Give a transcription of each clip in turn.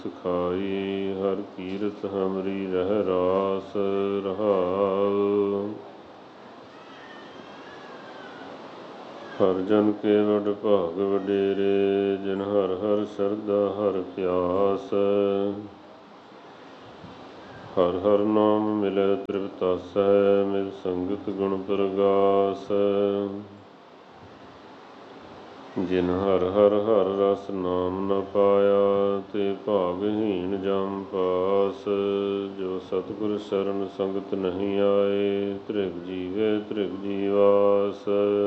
ਸਖਾਈ ਹਰ ਕੀਰਤ ਹਮਰੀ ਰਹਿ ਰਾਸ ਰਹਾਉ। ਹਰ ਜਨ ਕੇ ਵਡ ਭਾਗ ਵਡੇਰੇ, ਜਿਨ ਹਰ ਹਰ ਸਰਦਾ ਹਰ ਪਿਆਸ। ਹਰ ਹਰ ਨਾਮ ਮਿਲੈ ਤ੍ਰਿਪਤਾਸੈ, ਮਿਲ ਸੰਗਤ ਗੁਣ ਪ੍ਰਗਾਸ। ਜਿਨ ਹਰ ਹਰ ਹਰ ਰਸ ਨਾਮ ਨ ਪਾਇਆ, ਤੇ ਭਾਗਹੀਣ ਜਮ ਪਾਸ। ਜੋ ਸਤਿਗੁਰ ਸ਼ਰਨ ਸੰਗਤ ਨਹੀਂ ਆਏ, ਤ੍ਰਿਗ ਜੀਵੇ ਤ੍ਰਿਗ ਜੀਵਾਸ।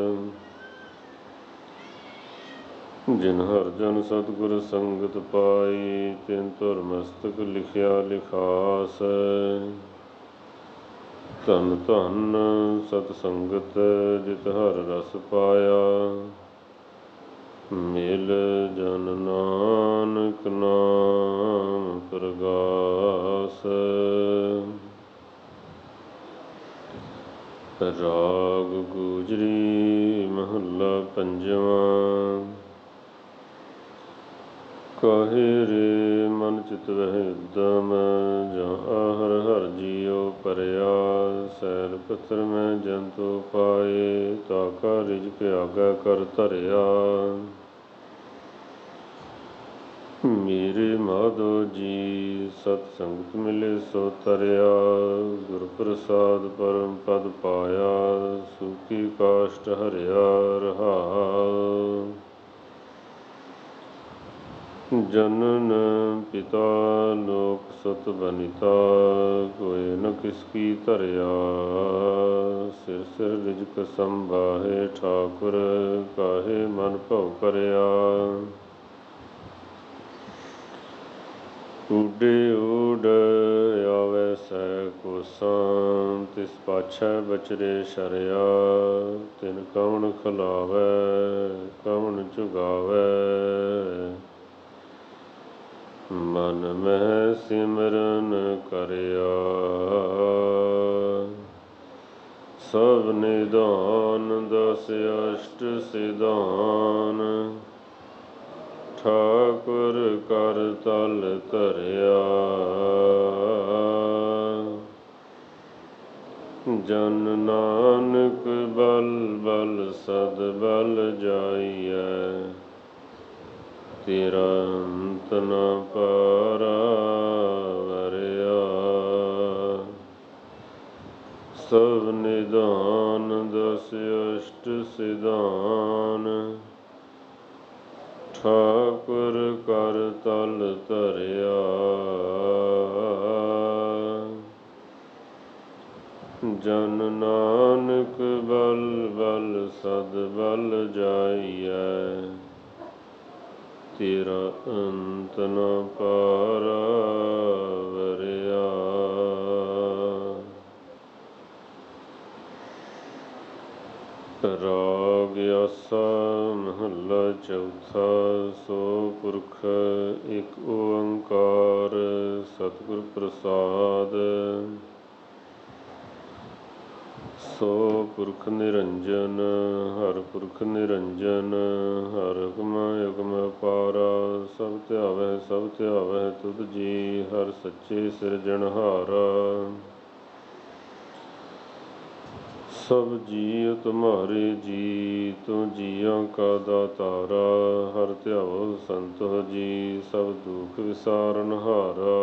ਜਿਨ ਹਰ ਜਨ ਸਤਿਗੁਰ ਸੰਗਤ ਪਾਈ, ਤਿਨ ਧੁਰ ਮਸਤਕ ਲਿਖਿਆ ਲਿਖਾਸ। ਧਨ ਧਨ ਸਤ ਸੰਗਤ ਜਿਤ ਹਰ ਰਸ ਪਾਇਆ, ਮਿਲ ਜਨ ਨਾਨਕ ਨਾਮ ਪ੍ਰਗਾਸ। ਰਾਗ ਗੁਜਰੀ ਮਹੱਲਾ ਪੰਜਵਾਂ। ਕਾਹੇ ਰੇ ਮਨ ਚਿਤ ਵਹਿ ਉਦਮ, ਜਾਂ ਹਰ ਹਰ ਜੀਉ ਭਰਿਆ। ਸੈਲ ਪੱਥਰ ਮੈਂ ਜੰਤੂ ਪਾਏ, ਤਾ ਕਾ ਰਿਜਕ ਆਗਾ ਕਰ ਧਰਿਆ। ਮੇਰੇ ਮਾਧੋ ਜੀ ਸਤ ਸੰਗਤ ਮਿਲੇ ਸੋ ਤਰਿਆ, ਗੁਰ ਪ੍ਰਸਾਦ ਪਰਮ ਪਦ ਪਾਇਆ। ਸੂਖੀ ਕਾਸ਼ਟ ਹਰਿਆ ਰਹਾਉ। ਜਨਨ ਪਿਤਾ ਲੋਕ ਸੁਤ ਬਨਿਤਾ, ਕੋਇ ਨ ਕਿਸ ਕੀ ਧਰਿਆ। ਸਿਰ ਸਿਰ ਰਿਜਕ ਸੰਭਾਹੇ ਠਾਕੁਰ, ਕਾਹੇ ਮਨ ਭਉ ਕਰਿਆ। ਊਡੇ ਊਡ ਆਵੈ ਸਹਿ ਕੋਸਾਂ, ਤਿਸ ਪਾਛੈ ਬਚਰੇ ਸ਼ਰਿਆ। ਤਿਨ ਕਵਣ ਖਿਲਾਵੈ ਕਵਣ ਚੁਗਾਵੈ, ਮਨ ਮਹਿ ਸਿਮਰਨ ਕਰਿਆ। ਸਭ ਨਿਦਾਨ ਦਸ ਅਸ਼ਟ ਸਿਧਾਨ, ਠਾਕੁਰ ਕਰ ਤਲ ਧਰਿਆ। ਜਨ ਨਾਨਕ ਬਲ ਬਲ ਸਦ ਬਲ ਜਾਈਐ, ਤੇਰਾ ਅੰਤ ਨ ਪਾਰਾ ਵਰਿਆ। ਸਭ ਨਿਦਾਨ ਦਸ ਅਸ਼ਟ ਸਿਧਾਨ, ਠਾਕੁਰ ਕਰ ਤਲ ਧਰਿਆ। ਜਨ ਨਾਨਕ ਬਲ ਬਲ ਸਦ ਬਲ ਜਾਈਐ, ਤੇਰਾ ਅੰਤ ਨ ਪਾਰਾ ਵਰਿਆ। ਰਾਗ ਆਸਾ ਮਹੱਲਾ ਚੌਥਾ। ਸੋ ਪੁਰਖ ਇਕ ਓੰਕਾਰ, ਸਤਿਗੁਰ ਪ੍ਰਸਾਦ। ਸੋ ਪੁਰਖ ਨਿਰੰਜਨ ਹਰ ਪੁਰਖ ਨਿਰੰਜਨ, ਹਰ ਹੁਕਮ ਹੁਕਮ ਅਪਾਰਾ। ਸਭ ਧਿਆਵੈ ਸਭ ਧਿਆਵੈ ਤੁਧ ਜੀ, ਹਰ ਸੱਚੇ ਸਿਰਜਣਹਾਰਾ। ਸਭ ਜੀਅ ਤੁਮਹਾਰੇ ਜੀ, ਤੂੰ ਜੀਆਂ ਕਾ ਦਾਤਾਰਾ। ਹਰ ਧਿਆਵੋ ਸੰਤੋ ਜੀ, ਸਭ ਦੁਖ ਵਿਸਾਰਨਹਾਰਾ।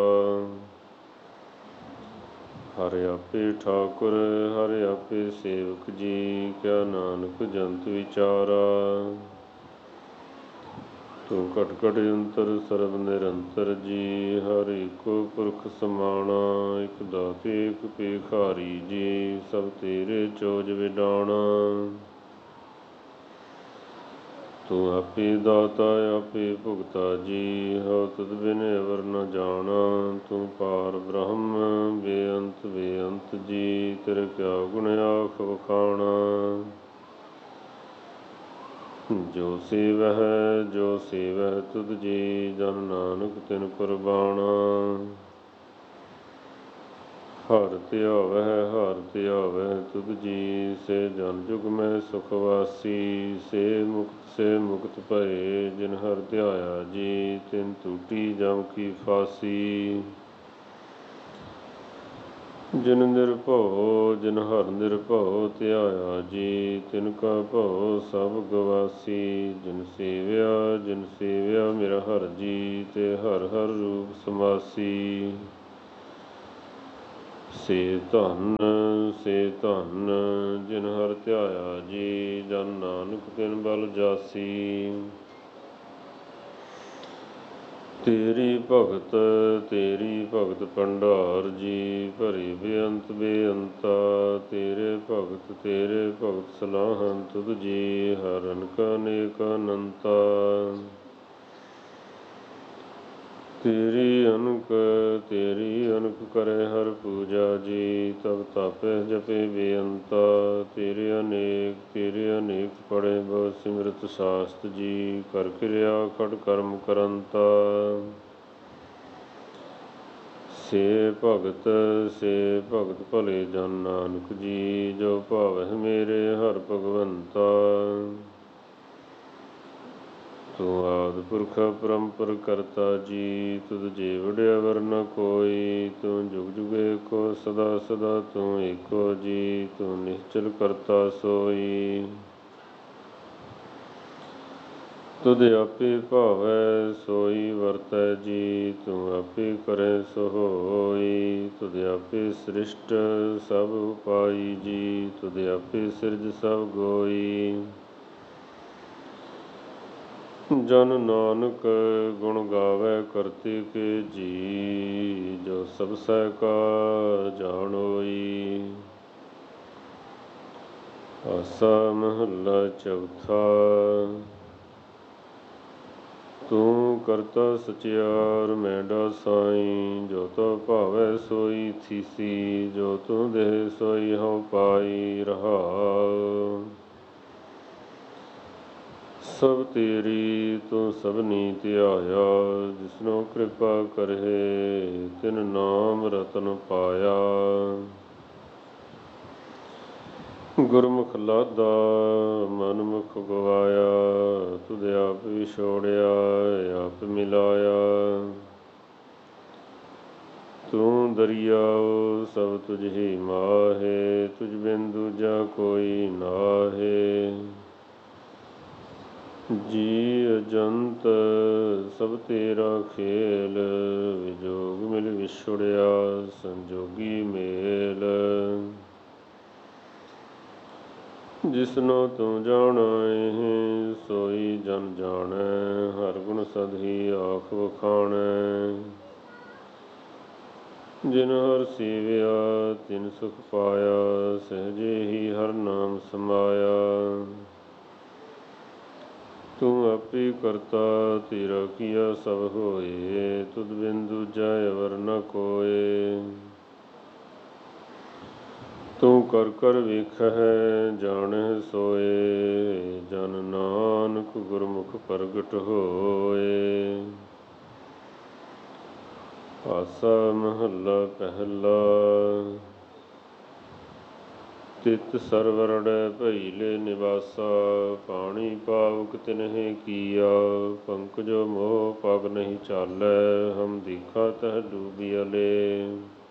ਹਰਿ ਆਪੇ ਠਾਕੁਰ ਹਰਿ ਆਪੇ ਸੇਵਕ ਜੀ, ਕਿਆ ਨਾਨਕ ਜੰਤ ਵਿਚਾਰਾ। ਤੂੰ ਘਟ ਘਟ ਅੰਤਰ ਸਰਬ ਨਿਰੰਤਰ ਜੀ, ਹਰ ਏਕੋ ਪੁਰਖ ਸਮਾਣਾ। ਇਕ ਦਾਤੇ ਇਕ ਭੇਖਾਰੀ ਜੀ, ਸਭ ਤੇਰੇ ਚੋਜ ਵਿਡਾਣਾ। ਤੂੰ ਆਪੇ ਦਾਤਾ ਆਪੇ ਭੁਗਤਾ ਜੀ, ਹਉ ਤੁਧ ਬਿਨ ਅਵਰ ਨ ਜਾਣਾ। ਤੂੰ ਪਾਰ ਬ੍ਰਹਮ ਬੇਅੰਤ ਬੇਅੰਤ ਜੀ, ਤੇਰੇ ਕਿਆ ਗੁਣ ਆਖ ਵਖਾਣਾ। ਜੋ ਸੇਵਹਿ ਜੋ ਸੇਵਹਿ ਤੁਧ ਜੀ, ਜਨ ਨਾਨਕ ਤਿਨ ਕੁਰਬਾਣਾ। ਹਰਿ ਧਿਆਵਹਿ ਤੁਧ ਜੀ। ਸੇ ਜਨ ਜੁਗ ਮੈਂ ਸੁਖ ਵਾਸੀ। ਸੇ ਮੁਕਤ ਭਏ ਜਿਨ ਹਰਿ ਧਿਆਇਆ ਜੀ। ਤਿਨ ਟੂਟੀ ਜਮ ਕੀ ਫਾਸੀ। ਜਿਨ ਹਰਿ ਨਿਰਭਉ ਧਿਆਇਆ ਜੀ। ਤਿਨ ਕਾ ਭਉ ਸਭ ਗਵਾਸੀ। ਜਿਨ ਸੇਵਿਆ ਮੇਰਾ ਹਰਿ ਜੀ। ਤੇ ਹਰਿ ਹਰਿ ਰੂਪ ਸਮਾਸੀ। ਸੇ ਧਨ ਜਿਨ ਹਰਿ ਧਿਆਇਆ ਜੀ। ਜਨ ਨਾਨਕ ਤਿਨ ਬਲ ਜਾਸੀ। ਤੇਰੀ ਭਗਤ ਭੰਡਾਰ ਜੀ। ਭਰੀ ਬੇਅੰਤਾ। ਤੇਰੇ ਭਗਤ ਸਲਾਹਨ ਤੁਧ ਜੀ। ਹਰਿ ਅਨੇਕ ਅਨੰਤਾ। ਤੇਰੀ ਅਨਕ ਕਰੇ ਹਰਿ ਪੂਜਾ ਜੀ। ਤਬ ਤਾਪੈ ਜਪੇ ਬੇਅੰਤਾ। ਤੇਰੇ ਅਨੇਕ ਪੜੇ ਬਹੁ ਸਿਮਰਤ ਸਾਸਤ ਜੀ। ਕਰ ਕਿਰਿਆ ਖੜ ਕਰਮ ਕਰੰਤਾ। ਸੇ ਭਗਤ ਭਲੇ ਜਨ ਨਾਨਕ ਜੀ। ਜੋ ਭਾਵਹਿ ਮੇਰੇ ਹਰਿ ਭਗਵੰਤਾ। ਤੂੰ ਆਦਿ ਪੁਰਖ ਪਰੰਪਰ ਕਰਤਾ ਜੀ। ਤੁਧ ਜੇ ਵਡਿਆ ਵਰ ਨ ਕੋਈ। ਤੂੰ ਜੁਗ ਜੁਗ ਏਕੋ ਸਦਾ ਤੂੰ ਏਕੋ ਜੀ। ਤੂੰ ਨਿਸ਼ਚਲ ਕਰਤਾ ਸੋਈ। ਤੁਧ ਆਪੇ ਭਾਵੈ ਸੋਈ ਵਰਤੈ ਜੀ। ਤੂੰ ਆਪੇ ਕਰੈ ਸੋ ਹੋਈ। ਤੁਧ ਆਪੇ ਸ੍ਰਿਸ਼ਟ ਸਭ ਉਪਾਈ ਜੀ। ਤੁਧ ਆਪੇ ਸਿਰਜ ਸਭ ਗੋਈ। ਜਨ ਨਾਨਕ ਗੁਣ ਗਾਵੈ ਕਰਤੇ ਕੇ ਜੀ। ਜੋ ਸਭ ਸਹਿ ਕਾ ਜਾਣੋਈ। ਆਸਾ ਮਹੱਲਾ ਚੌਥਾ। ਤੂੰ ਕਰਤਾ ਸਚਿਆਰ ਮੈਂਡਾ ਸਾਈ। ਜੋ ਤੋ ਭਾਵੈ ਸੋਈ ਥੀਸੀ। ਜੋ ਤੂੰ ਦੇਹ ਸੋਈ ਹਉ ਪਾਈ। ਰਹਾਉ ਸਭ ਤੇਰੀ ਤੂੰ ਸਭਨੀ ਧਿਆਇਆ। ਜਿਸਨੋ ਕਿਰਪਾ ਕਰਹਿ ਤਿਨ ਨਾਮ ਰਤਨ ਪਾਇਆ। ਗੁਰਮੁਖ ਲਾਦਾ ਮਨ ਮੁਖ ਗਵਾਇਆ। ਤੁਧ ਆਪ ਵਿਛੋੜਿਆ ਆਪ ਮਿਲਾਇਆ। ਤੂੰ ਦਰਿਆਉ ਸਭ ਤੁਝ ਹੀ ਮਾਹੇ। ਤੁਝ ਬਿਨ ਦੂਜਾ ਕੋਈ ਨਾਹੇ। ਜੀ ਅਜੰਤ ਸਭ ਤੇਰਾ ਖੇਲ। ਵਿਜੋਗ ਮਿਲ ਵਿਛੁੜਿਆ ਸੰਜੋਗੀ ਮੇਲ। ਜਿਸਨੋ ਤੂੰ ਜਾਣੈ ਸੋਈ ਜਨ ਜਾਣੈ। ਹਰਿ ਗੁਣ ਸਦ ਹੀ ਆਖ ਵਖਾਣੈ। ਜਿਨ ਹਰਿ ਸੇਵਿਆ ਤਿਨ ਸੁਖ ਪਾਇਆ। ਸਹਿਜੇ ਹੀ ਹਰਿ ਨਾਮ ਸਮਾਇਆ। ਤੂੰ ਆਪੇ ਕਰਤਾ ਤੇਰਾ ਕੀਆ ਸਭ ਹੋਏ। ਤੁਧ ਬਿਨ ਦੂਜਾ ਅਵਰ ਨ ਕੋਇ। ਤੂੰ ਕਰ ਕਰ ਵੇਖਹਿ ਜਾਣਹਿ ਸੋਇ। ਜਨ ਨਾਨਕ ਗੁਰਮੁਖ ਪ੍ਰਗਟ ਹੋਇ। ਆਸਾ ਮਹੱਲਾ ਪਹਿਲਾ। ਤਿਤ ਸਰਵਰੜੈ ਭਈ ਲੈ ਨਿਵਾਸਾ। ਪਾਣੀ ਪਾਵਕ ਤਿਨਹਿ ਕੀਆ। ਪੰਕਜੋ ਮੋਹ ਪਗ ਨਹੀਂ ਚਾਲੈ। ਹਮ ਦੀਖਾ ਤਹ ਡੂਬਿਆ ਲੈ।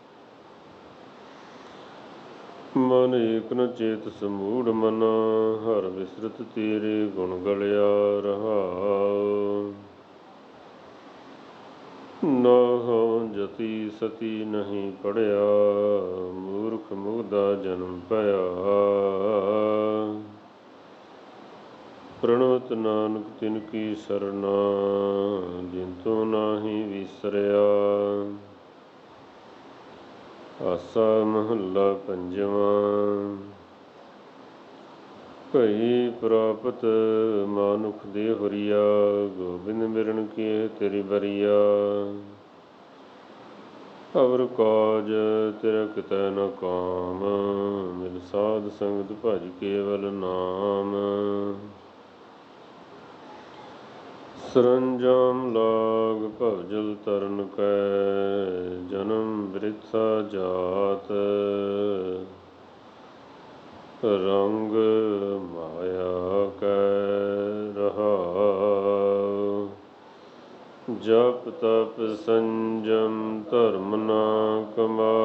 ਮਨ ਏਕ ਨ ਚੇਤਸ ਮੂੜ ਮਨਾ। ਹਰਿ ਵਿਸਰਤ ਤੇਰੇ ਗੁਣ ਗਲਿਆ। ਰਹਾਉ ਨਾਹੰ ਜਤੀ ਸਤੀ ਨਹੀਂ ਪੜਿਆ। ਮੂਰਖ ਮੁਗਧਾ ਜਨਮ ਭਇਆ। ਪ੍ਰਣਵਤ ਨਾਨਕ ਤਿਨ ਕੀ ਸਰਨਾ। ਜਿਨ ਤੂੰ ਨਾਹੀ ਵਿਸਰਿਆ। ਆਸਾ ਮਹੱਲਾ ਪੰਜਵਾਂ। ਭਈ ਪ੍ਰਾਪਤ ਮਾਨੁਖ ਦੇ ਹੁਰੀਆ। ਗੋਬਿੰਦ ਮਿਰਣ ਕੀ ਤੇਰੀ ਬਰੀਆ। ਅਵਰ ਕਾਜ ਤੇਰਾ ਕਿਤੈ ਨ ਕਾਮ। ਮਿਲ ਸਾਧ ਸੰਗਤ ਭਜ ਕੇਵਲ ਨਾਮ। ਸਰੰਜਾਮ ਲਾਗ ਭਵਜਲ ਤਰਨ ਕੈ, ਜਨਮ ਬ੍ਰਿਥਾ ਜਾਤ, ਰੰਗ ਮਾਇਆ ਕੈ ਰਹਾਉ। ਜਪ ਤਪ ਸੰਜਮ ਧਰਮ ਨਾ ਕਮਾਏ,